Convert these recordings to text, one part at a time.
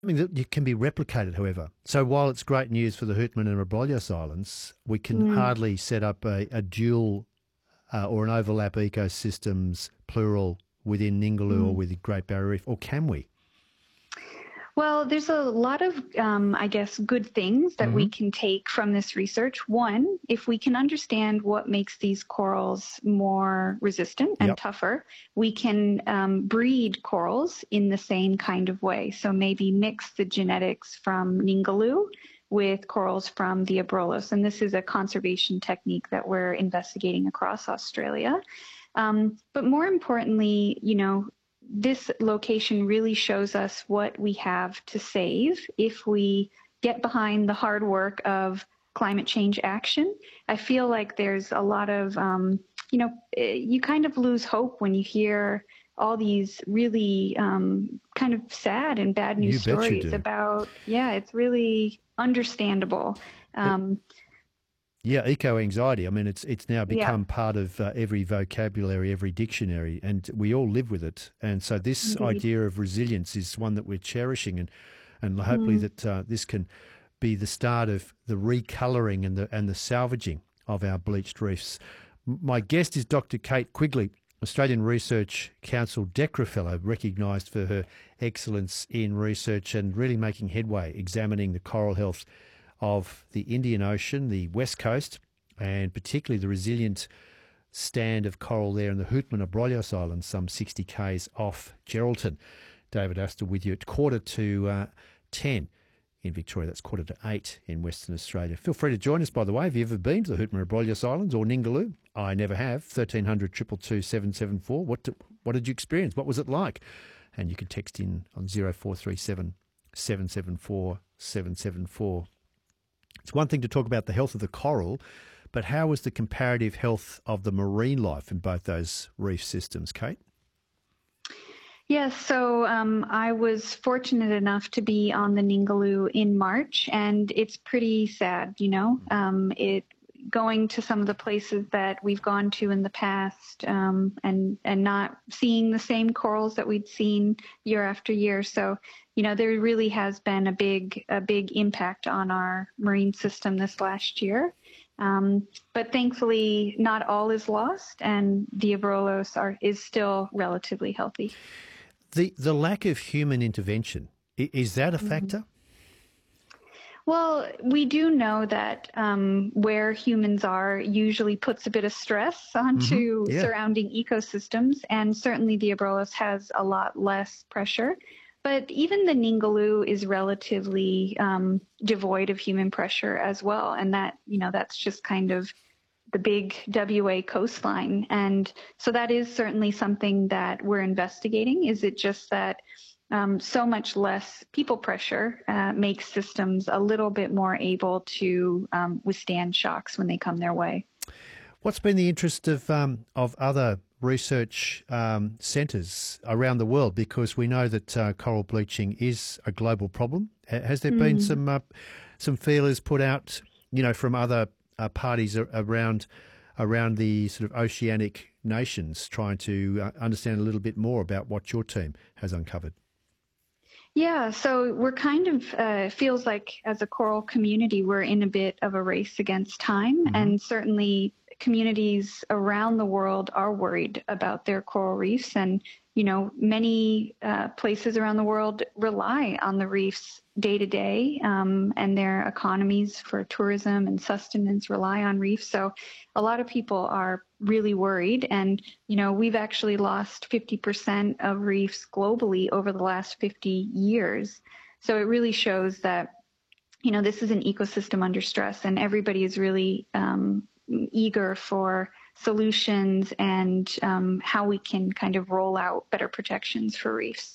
Something that can be replicated, however. So while it's great news for the Hootman and Abrolhos Islands, we can Mm. hardly set up a dual or an overlap ecosystems plural within Ningaloo or Mm. with the Great Barrier Reef, or can we? Well, there's a lot of, I guess, good things that we Hmm. can take from this research. One, if we can understand what makes these corals more resistant and Yep. tougher, we can breed corals in the same kind of way. So maybe mix the genetics from Ningaloo with corals from the Abrolhos. And this is a conservation technique that we're investigating across Australia. But more importantly, this location really shows us what we have to save if we get behind the hard work of climate change action. I feel like there's a lot of, you kind of lose hope when you hear all these really kind of sad and bad news You bet you stories do. about, yeah, it's really understandable. Uh, Um, Yeah, eco anxiety. I mean, it's now yeah, become part of every vocabulary, every dictionary, and we all live with it. And so, this indeed. idea of resilience is one that we're cherishing, and hopefully Mm. that this can be the start of the recolouring and the salvaging of our bleached reefs. My guest is Dr. Kate Quigley, Australian Research Council DECRA Fellow, recognised for her excellence in research and really making headway examining the coral health of the Indian Ocean, the West Coast, and particularly the resilient stand of coral there in the Hootman Abrolhos Islands, some 60 k's off Geraldton. David Astor with you at 9:45 in Victoria. That's 7:45 in Western Australia. Feel free to join us, by the way. Have you ever been to the Hootman Abrolhos Islands or Ningaloo? I never have. 1300 222 774. What did you experience? What was it like? And you can text in on 0437 774 774. It's one thing to talk about the health of the coral, but how is the comparative health of the marine life in both those reef systems, Kate? Yes, so I was fortunate enough to be on the Ningaloo in March, and it's pretty sad, it going to some of the places that we've gone to in the past, and not seeing the same corals that we'd seen year after year. So, there really has been a big impact on our marine system this last year. But thankfully, not all is lost, and the Abrolhos is still relatively healthy. The lack of human intervention, is that a Mhm. factor? Well, we do know that where humans are usually puts a bit of stress Hmm. onto Yeah. surrounding ecosystems, and certainly the Abrolhos has a lot less pressure. But even the Ningaloo is relatively devoid of human pressure as well, and that's just kind of the big WA coastline. And so that is certainly something that we're investigating. Is it just that so much less people pressure makes systems a little bit more able to withstand shocks when they come their way? What's been the interest of other research centres around the world? Because we know that coral bleaching is a global problem. Has there been Mm. some feelers put out, from other parties around the sort of oceanic nations, trying to understand a little bit more about what your team has uncovered? Yeah, so we're kind of feels like as a coral community, we're in a bit of a race against time, Hmm. and certainly communities around the world are worried about their coral reefs, and many places around the world rely on the reefs day to day, and their economies for tourism and sustenance rely on reefs. So a lot of people are really worried, and we've actually lost 50% of reefs globally over the last 50 years. So it really shows that, this is an ecosystem under stress, and everybody is really eager for solutions and how we can kind of roll out better protections for reefs.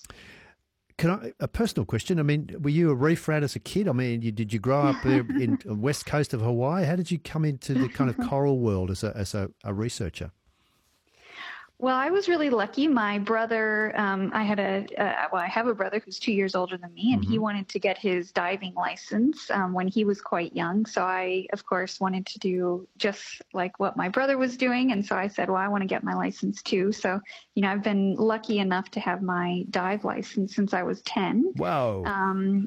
A personal question? I mean, were you a reef rat as a kid? I mean, did you grow up there in the west coast of Hawaii? How did you come into the kind of coral world as a researcher? Well, I was really lucky. My brother, I have a brother who's 2 years older than me, and he wanted to get his diving license when he was quite young. So I, of course, wanted to do just like what my brother was doing. And so I said, well, I want to get my license too. So, I've been lucky enough to have my dive license since I was 10. Wow.